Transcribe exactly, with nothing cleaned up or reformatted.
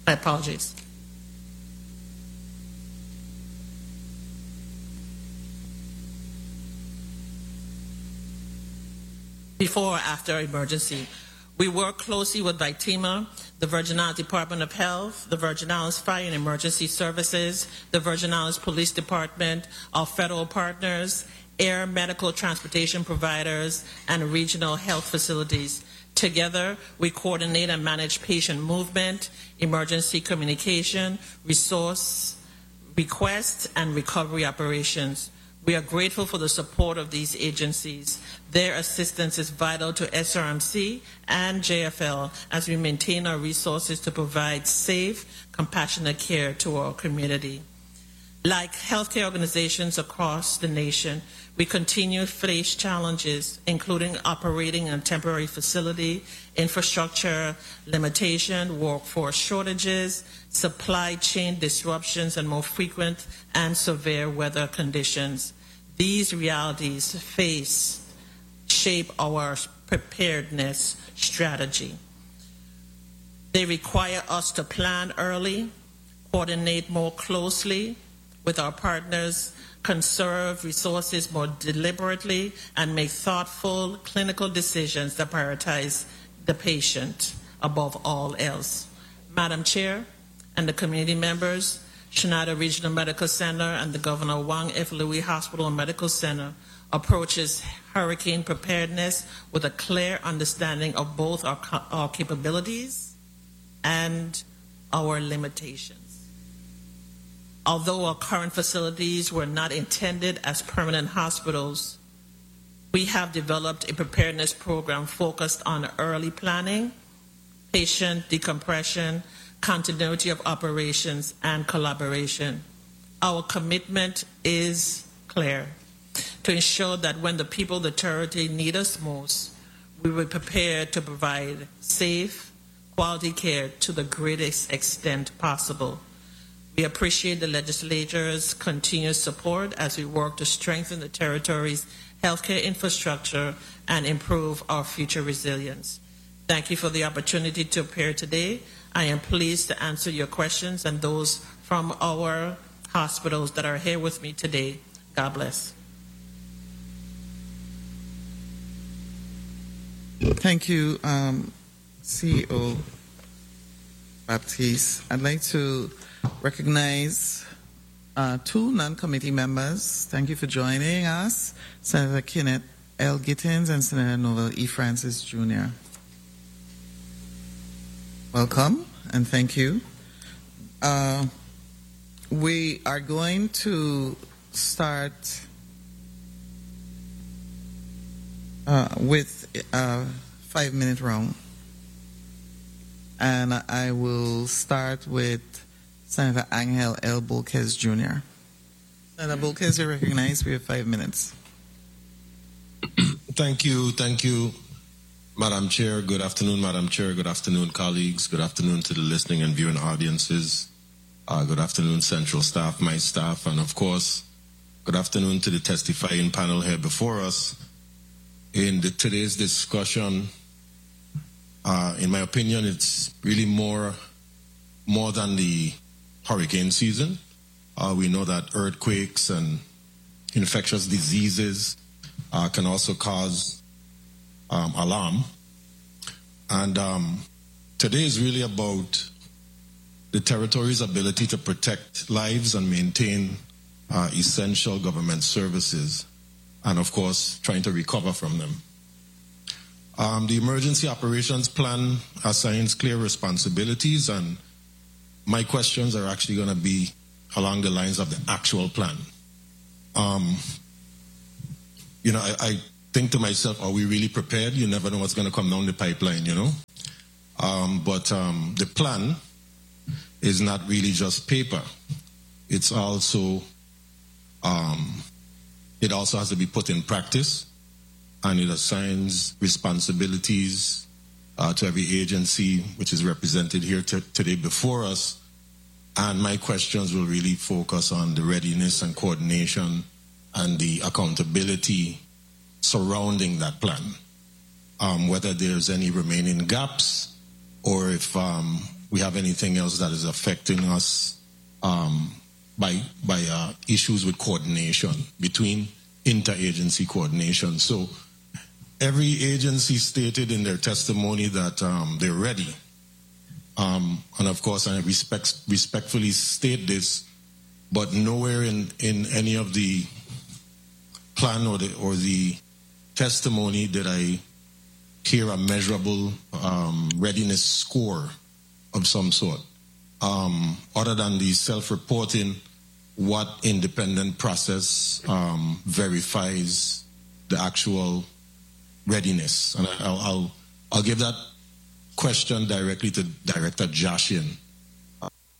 My apologies. Before or after emergency. We work closely with VITEMA, the Virgin Islands Department of Health, the Virgin Islands Fire and Emergency Services, the Virgin Islands Police Department, our federal partners, air medical transportation providers, and regional health facilities. Together, we coordinate and manage patient movement, emergency communication, resource requests, and recovery operations. We are grateful for the support of these agencies. Their assistance is vital to S R M C and J F L as we maintain our resources to provide safe, compassionate care to our community. Like healthcare organizations across the nation, we continue to face challenges, including operating in a temporary facility, infrastructure limitation, workforce shortages, supply chain disruptions, and more frequent and severe weather conditions. These realities face shape our preparedness strategy. They require us to plan early, coordinate more closely with our partners, conserve resources more deliberately, and make thoughtful clinical decisions that prioritize the patient above all else. Madam Chair and the community members, Schneider Regional Medical Center and the Governor Wang F. Louis Hospital and Medical Center approaches hurricane preparedness with a clear understanding of both our, our capabilities and our limitations. Although our current facilities were not intended as permanent hospitals, we have developed a preparedness program focused on early planning, patient decompression, continuity of operations, and collaboration. Our commitment is clear: to ensure that when the people of the territory need us most, we will be prepared to provide safe, quality care to the greatest extent possible. We appreciate the legislature's continued support as we work to strengthen the territory's healthcare infrastructure and improve our future resilience. Thank you for the opportunity to appear today. I am pleased to answer your questions and those from our hospitals that are here with me today. God bless. Thank you, um, C E O Baptiste. I'd like to recognize uh, two non-committee members. Thank you for joining us, Senator Kenneth L. Gittins and Senator Noel E. Francis Junior Welcome and thank you. Uh, we are going to start uh, with a five-minute round. And I will start with Senator Angel L. Bolquez Junior Senator Bolquez, you're recognized. We have five minutes. Thank you. Thank you, Madam Chair. Good afternoon, Madam Chair. Good afternoon, colleagues. Good afternoon to the listening and viewing audiences. Uh, good afternoon, Central staff, my staff, and of course, good afternoon to the testifying panel here before us. In the, today's discussion, uh, in my opinion, it's really more, more than the hurricane season. Uh, we know that earthquakes and infectious diseases uh, can also cause um, alarm. And um, today is really about the territory's ability to protect lives and maintain uh, essential government services, and of course, trying to recover from them. Um, the Emergency Operations Plan assigns clear responsibilities, and my questions are actually going to be along the lines of the actual plan. Um, you know, I, I think to myself, are we really prepared? You never know what's going to come down the pipeline, you know? Um, but um, the plan is not really just paper. It's also, um, it also has to be put in practice, and it assigns responsibilities uh, to every agency which is represented here t- today before us. And my questions will really focus on the readiness and coordination and the accountability surrounding that plan. Um, whether there's any remaining gaps or if um, we have anything else that is affecting us um, by by uh, issues with coordination, between interagency coordination. So every agency stated in their testimony that um, they're ready. Um, and of course, I respect, respectfully state this, but nowhere in, in any of the plan or the, or the testimony did I hear a measurable um, readiness score of some sort, um, other than the self-reporting. What independent process um, verifies the actual readiness? And I'll, I'll, I'll give that question directly to Director Joshian.